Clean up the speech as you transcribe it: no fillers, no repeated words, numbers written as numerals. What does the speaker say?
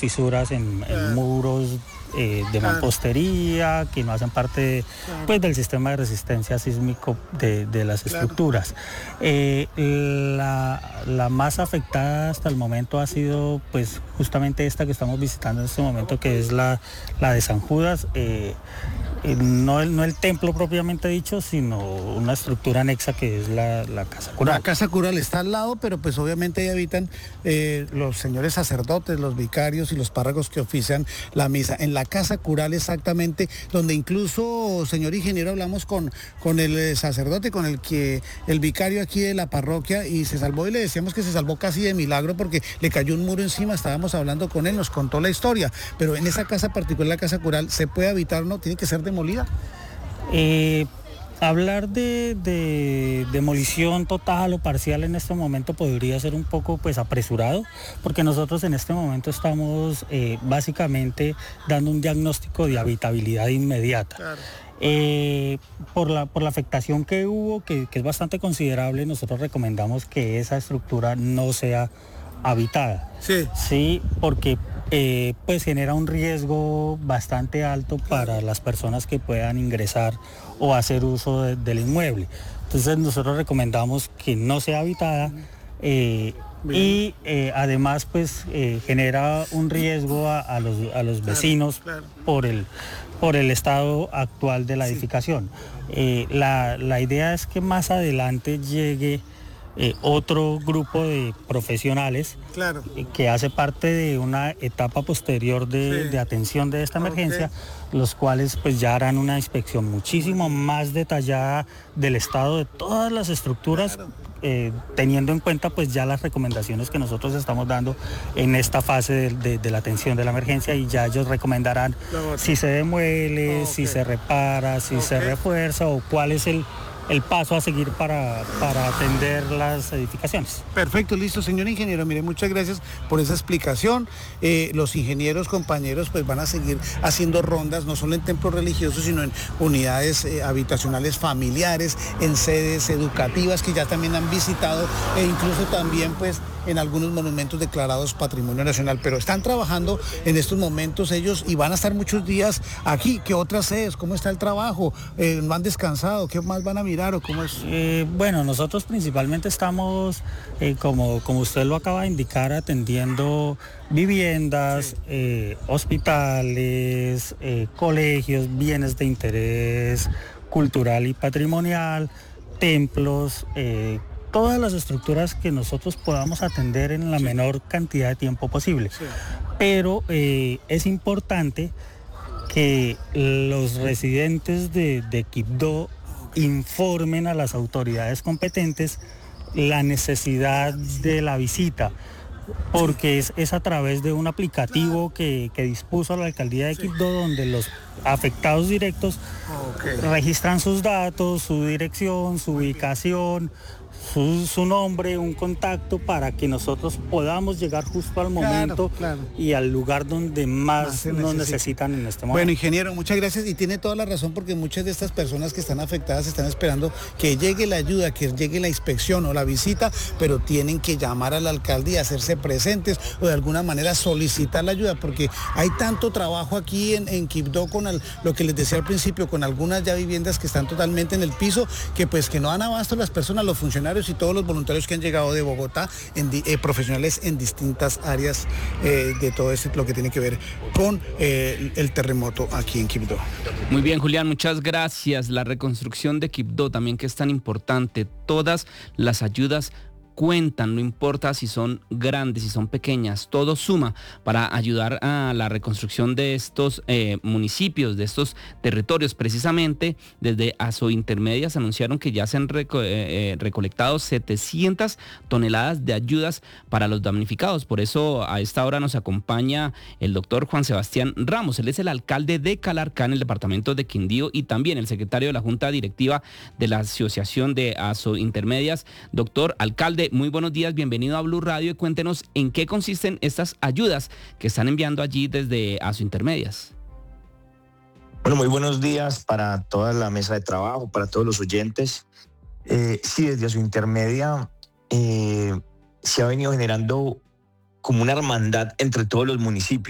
fisuras en muros de mampostería que no hacen parte pues, del sistema de resistencia sísmico de las estructuras. La más afectada hasta el momento ha sido pues justamente esta que estamos visitando en este momento, que es la de San Judas. No el templo propiamente dicho, sino una estructura anexa que es la Casa Cural. La Casa Cural está al lado, pero pues obviamente ahí habitan los señores sacerdotes, los vicarios y los párrocos que ofician la misa. En la Casa Cural exactamente, donde incluso, señor ingeniero, hablamos con el sacerdote, con el vicario aquí de la parroquia, y se salvó, y le decíamos que se salvó casi de milagro porque le cayó un muro encima. Estábamos hablando con él, nos contó la historia, pero en esa casa particular, la Casa Cural, ¿se puede habitar o no? ¿Tiene que ser demolida? Hablar de demolición total o parcial en este momento podría ser un poco pues apresurado, porque nosotros en este momento estamos básicamente dando un diagnóstico de habitabilidad inmediata. Claro. Por la afectación que hubo, que es bastante considerable, nosotros recomendamos que esa estructura no sea habitada. Sí, porque pues genera un riesgo bastante alto para las personas que puedan ingresar o hacer uso del inmueble. Entonces nosotros recomendamos que no sea habitada y además pues genera un riesgo a los vecinos por el estado actual de la edificación. La idea es que más adelante llegue otro grupo de profesionales que hace parte de una etapa posterior de atención de esta emergencia, los cuales pues ya harán una inspección muchísimo más detallada del estado de todas las estructuras, teniendo en cuenta pues ya las recomendaciones que nosotros estamos dando en esta fase de la atención de la emergencia, y ya ellos recomendarán si se demuele, si se repara, si se refuerza o cuál es el paso a seguir para atender las edificaciones. Perfecto, listo, señor ingeniero. Mire, muchas gracias por esa explicación. Los ingenieros, compañeros, pues van a seguir haciendo rondas, no solo en templos religiosos, sino en unidades habitacionales familiares, en sedes educativas que ya también han visitado, e incluso también pues en algunos monumentos declarados Patrimonio Nacional. Pero están trabajando en estos momentos ellos y van a estar muchos días aquí. ¿Qué otras sedes? ¿Cómo está el trabajo? ¿No han descansado? ¿Qué más van a mirar o cómo es? Bueno, nosotros principalmente estamos, como usted lo acaba de indicar, atendiendo viviendas, hospitales, colegios, bienes de interés cultural y patrimonial, templos, todas las estructuras que nosotros podamos atender en la menor cantidad de tiempo posible. Pero es importante que los residentes de Quibdó informen a las autoridades competentes la necesidad de la visita, porque es a través de un aplicativo que dispuso la alcaldía de Quibdó, donde los afectados directos registran sus datos, su dirección, su ubicación, su nombre, un contacto, para que nosotros podamos llegar justo al momento y al lugar donde más nos necesitan en este momento. Bueno, ingeniero, muchas gracias, y tiene toda la razón, porque muchas de estas personas que están afectadas están esperando que llegue la ayuda, que llegue la inspección o la visita, pero tienen que llamar al alcalde y hacerse presentes o de alguna manera solicitar la ayuda, porque hay tanto trabajo aquí en Quibdó con lo que les decía al principio, con algunas ya viviendas que están totalmente en el piso, que pues que no dan abasto las personas, los funcionarios y todos los voluntarios que han llegado de Bogotá, profesionales en distintas áreas de todo esto, lo que tiene que ver con el terremoto aquí en Quibdó. Muy bien, Julián, muchas gracias. La reconstrucción de Quibdó también, que es tan importante. Todas las ayudas cuentan, no importa si son grandes, si son pequeñas, todo suma para ayudar a la reconstrucción de estos municipios, de estos territorios. Precisamente desde Asointermedias anunciaron que ya se han recolectado 700 toneladas de ayudas para los damnificados. Por eso a esta hora nos acompaña el doctor Juan Sebastián Ramos. Él es el alcalde de Calarcá, en el departamento de Quindío, y también el secretario de la Junta Directiva de la Asociación de Asointermedias. Doctor alcalde, muy buenos días, bienvenido a Blue Radio, y cuéntenos en qué consisten estas ayudas que están enviando allí desde Asointermedias. Bueno, muy buenos días para toda la mesa de trabajo, para todos los oyentes. Sí, desde Asointermedia se ha venido generando como una hermandad entre todos los municipios.